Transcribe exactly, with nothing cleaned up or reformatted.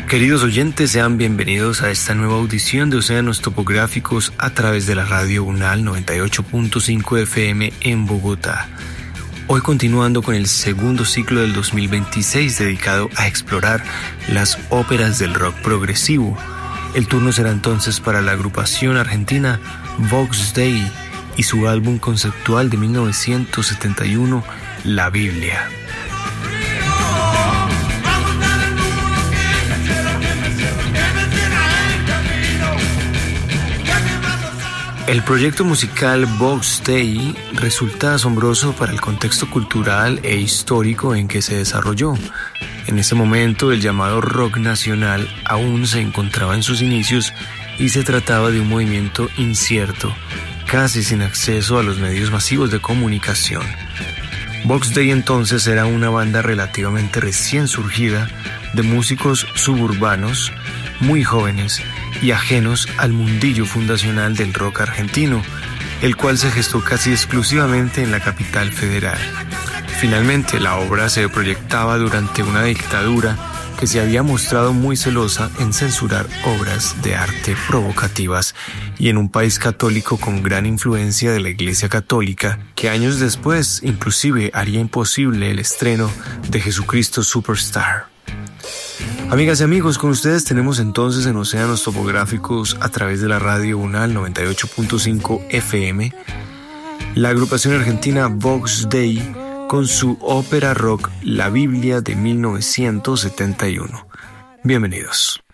Queridos oyentes, sean bienvenidos a esta nueva audición de Océanos Topográficos a través de la radio UNAL noventa y ocho punto cinco F M en Bogotá. Hoy continuando con el segundo ciclo del dos mil veintiséis dedicado a explorar las óperas del rock progresivo. El turno será entonces para la agrupación argentina Vox Dei y su álbum conceptual de mil novecientos setenta y uno, La Biblia. El proyecto musical Vox Dei resulta asombroso para el contexto cultural e histórico en que se desarrolló. En ese momento, el llamado rock nacional aún se encontraba en sus inicios y se trataba de un movimiento incierto, casi sin acceso a los medios masivos de comunicación. Vox Dei entonces era una banda relativamente recién surgida de músicos suburbanos, muy jóvenes y ajenos al mundillo fundacional del rock argentino, el cual se gestó casi exclusivamente en la capital federal. Finalmente, la obra se proyectaba durante una dictadura que se había mostrado muy celosa en censurar obras de arte provocativas y en un país católico con gran influencia de la Iglesia Católica, que años después inclusive haría imposible el estreno de Jesucristo Superstar. Amigas y amigos, con ustedes tenemos entonces en Océanos Topográficos a través de la radio UNAL noventa y ocho punto cinco F M la agrupación argentina Vox Dei con su ópera rock La Biblia de mil novecientos setenta y uno. Bienvenidos.